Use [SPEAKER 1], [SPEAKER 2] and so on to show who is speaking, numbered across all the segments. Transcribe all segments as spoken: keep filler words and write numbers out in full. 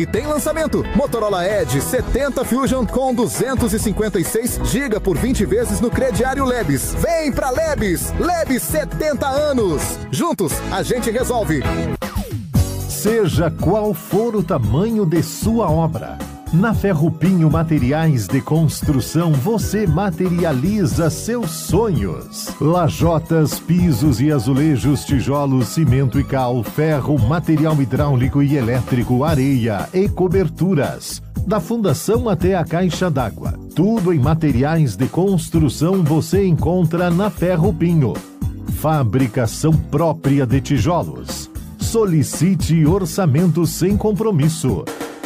[SPEAKER 1] E tem lançamento, Motorola Edge setenta Fusion com duzentos e cinquenta e seis gigabytes por vinte vezes no crediário Lebes. Vem pra Lebes, Lebes setenta anos. Juntos, a gente resolve.
[SPEAKER 2] Seja qual for o tamanho de sua obra, na Ferrupinho Materiais de Construção você materializa seus sonhos. Lajotas, pisos e azulejos, tijolos, cimento e cal, ferro, material hidráulico e elétrico, areia e coberturas. Da fundação até a caixa d'água. Tudo em materiais de construção você encontra na Ferrupinho. Fabricação própria de tijolos. Solicite orçamento sem compromisso.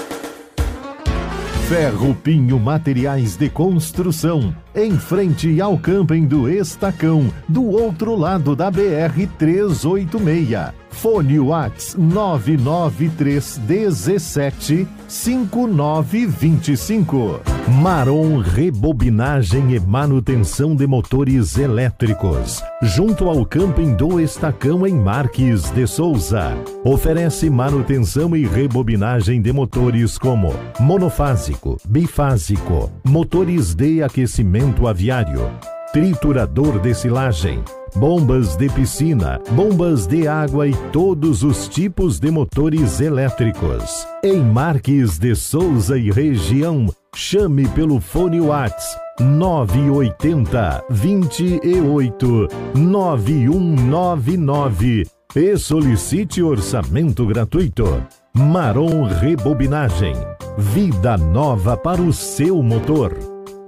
[SPEAKER 2] Ferrupinho Materiais de Construção, em frente ao Camping do Estacão, do outro lado da B R trezentos e oitenta e seis. Fone WhatsApp nove nove três um sete cinco nove dois cinco. Marom Rebobinagem e Manutenção de Motores Elétricos, junto ao Camping do Estacão, em Marques de Souza. Oferece manutenção e rebobinagem de motores como monofásico, bifásico, motores de aquecimento aviário, triturador de silagem, bombas de piscina, bombas de água e todos os tipos de motores elétricos. Em Marques de Souza e região, chame pelo fone WhatsApp nove oito zero, dois oito, nove um nove nove e solicite orçamento gratuito. Marom Rebobinagem, vida nova para o seu motor.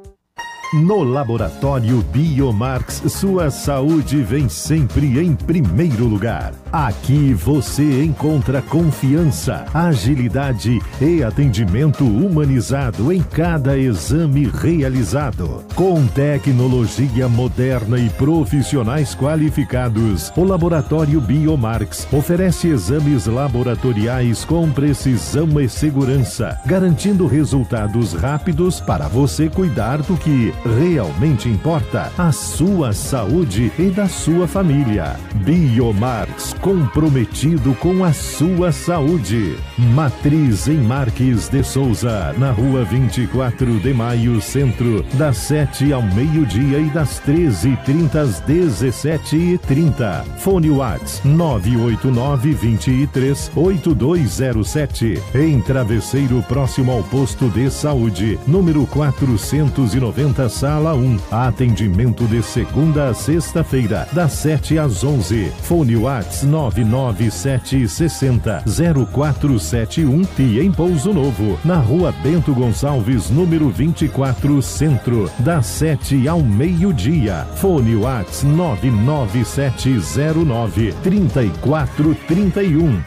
[SPEAKER 2] No Laboratório Biomarx, sua saúde vem sempre em primeiro lugar. Aqui você encontra confiança, agilidade e atendimento humanizado em cada exame realizado. Com tecnologia moderna e profissionais qualificados, o Laboratório Biomarx oferece exames laboratoriais com precisão e segurança, garantindo resultados rápidos para você cuidar do que realmente importa, a sua saúde e da sua família. Biomarx, comprometido com a sua saúde. Matriz em Marques de Souza, na rua vinte e quatro de maio, centro, das sete ao meio-dia e das treze e trinta às dezessete e trinta. Fone WhatsApp nove oito nove, dois três, oito dois zero sete. Em Travesseiro, próximo ao posto de saúde, número quatrocentos e noventa, sala um. Atendimento de segunda a sexta-feira, das sete às onze. Fone WhatsApp nove nove sete seis zero, zero quatro sete um e em Pouso Novo, na rua Bento Gonçalves, número vinte e quatro, centro, das sete ao meio-dia. Fone WhatsApp nove nove sete zero nove, três quatro três um.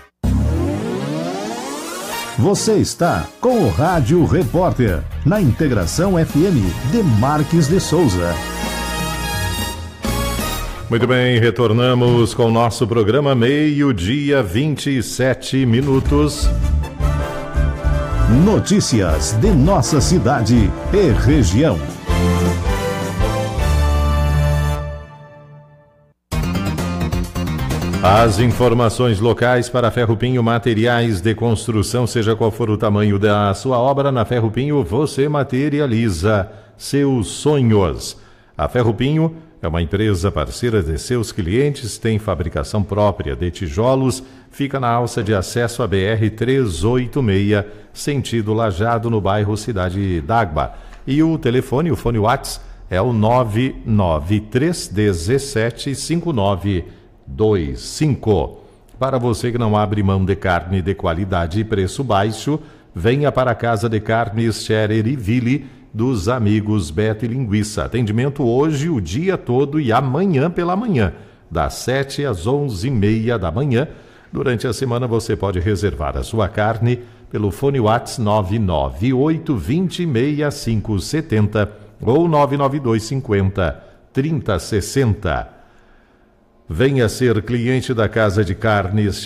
[SPEAKER 3] Você está com o Rádio Repórter, na Integração F M de Marques de Souza.
[SPEAKER 2] Muito bem, retornamos com o nosso programa meio-dia, vinte e sete minutos.
[SPEAKER 3] Notícias de nossa cidade e região.
[SPEAKER 2] As informações locais para Ferrupinho Materiais de Construção, seja qual for o tamanho da sua obra, na Ferrupinho você materializa seus sonhos. A Ferrupinho é uma empresa parceira de seus clientes, tem fabricação própria de tijolos, fica na alça de acesso à B R trezentos e oitenta e seis, sentido Lajeado, no bairro Cidade d'Água. E o telefone, o fone WhatsApp, é o nove nove três um sete cinco nove dois cinco. Para você que não abre mão de carne de qualidade e preço baixo, venha para a Casa de Carnes Scherer e Ville dos amigos Beto e Linguiça. Atendimento hoje o dia todo e amanhã pela manhã, das sete às onze e meia da manhã. Durante a semana você pode reservar a sua carne pelo fone WhatsApp nove nove oito dois zero seis cinco sete zero ou nove nove dois cinco zero três zero seis zero. Venha ser cliente da Casa de Carnes